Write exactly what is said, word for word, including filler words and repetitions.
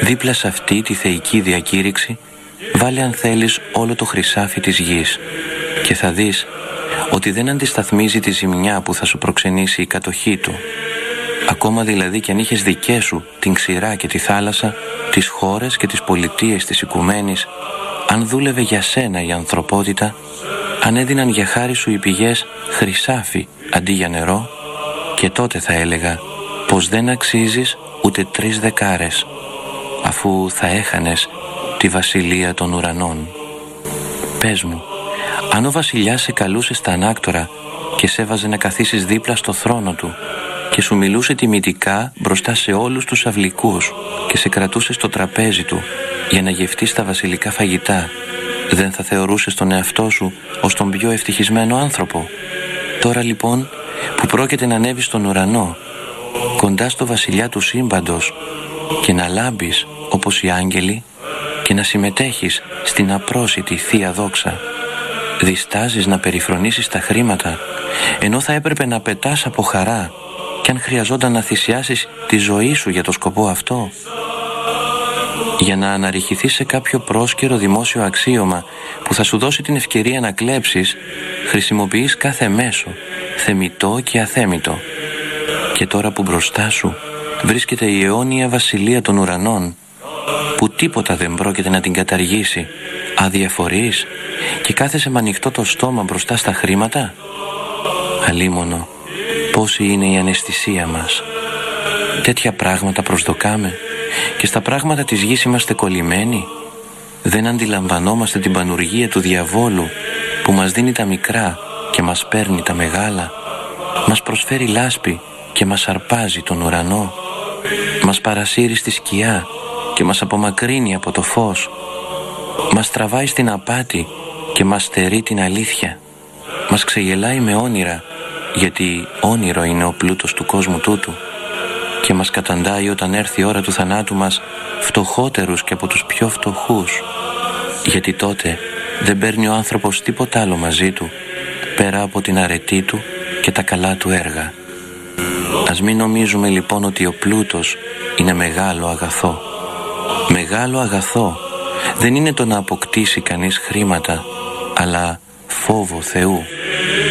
Δίπλα σε αυτή τη θεϊκή διακήρυξη βάλε αν θέλεις όλο το χρυσάφι της γης και θα δεις ότι δεν αντισταθμίζει τη ζημιά που θα σου προξενήσει η κατοχή του. Ακόμα δηλαδή κι αν είχες δικές σου την ξηρά και τη θάλασσα, τις χώρες και τις πολιτείες της οικουμένης, αν δούλευε για σένα η ανθρωπότητα, αν έδιναν για χάρη σου οι πηγές χρυσάφι αντί για νερό, και τότε θα έλεγα πως δεν αξίζεις ούτε τρεις δεκάρες, αφού θα έχανες τη βασιλεία των ουρανών. Πες μου, αν ο βασιλιάς σε καλούσε στα ανάκτορα και σε έβαζε να καθίσεις δίπλα στο θρόνο του και σου μιλούσε τιμητικά μπροστά σε όλους τους αυλικούς και σε κρατούσε στο τραπέζι του για να γευτείς τα βασιλικά φαγητά, δεν θα θεωρούσες τον εαυτό σου ως τον πιο ευτυχισμένο άνθρωπο? Τώρα λοιπόν που πρόκειται να ανέβεις στον ουρανό, κοντά στο βασιλιά του σύμπαντος, και να λάμπεις όπως οι άγγελοι και να συμμετέχεις στην απρόσιτη θεία δόξα, διστάζεις να περιφρονήσεις τα χρήματα, ενώ θα έπρεπε να πετάς από χαρά κι αν χρειαζόταν να θυσιάσεις τη ζωή σου για το σκοπό αυτό? Για να αναρριχηθείς σε κάποιο πρόσκαιρο δημόσιο αξίωμα που θα σου δώσει την ευκαιρία να κλέψεις, χρησιμοποιείς κάθε μέσο, θεμιτό και αθέμιτο. Και τώρα που μπροστά σου βρίσκεται η αιώνια βασιλεία των ουρανών, που τίποτα δεν πρόκειται να την καταργήσει, αδιαφορείς και κάθεσαι με ανοιχτό το στόμα μπροστά στα χρήματα? Αλίμονο, πόση είναι η αναισθησία μας. Τέτοια πράγματα προσδοκάμε και στα πράγματα της γης είμαστε κολλημένοι. Δεν αντιλαμβανόμαστε την πανουργία του διαβόλου που μας δίνει τα μικρά και μας παίρνει τα μεγάλα, μας προσφέρει λάσπη και μας αρπάζει τον ουρανό, μας παρασύρει στη σκιά και μας απομακρύνει από το φως, μας τραβάει στην απάτη και μας στερεί την αλήθεια, μας ξεγελάει με όνειρα, γιατί όνειρο είναι ο πλούτος του κόσμου τούτου, και μας καταντάει όταν έρθει η ώρα του θανάτου μας φτωχότερους και από τους πιο φτωχούς, γιατί τότε δεν παίρνει ο άνθρωπος τίποτα άλλο μαζί του πέρα από την αρετή του και τα καλά του έργα. Ας μην νομίζουμε λοιπόν ότι ο πλούτος είναι μεγάλο αγαθό. Μεγάλο αγαθό δεν είναι το να αποκτήσει κανείς χρήματα, αλλά φόβο Θεού.